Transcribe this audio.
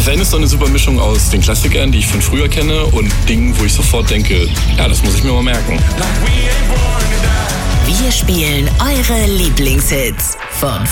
Refrain ist so eine super Mischung aus den Klassikern, die ich von früher kenne, und Dingen, wo ich sofort denke, ja, das muss ich mir mal merken. Wir spielen eure Lieblingshits von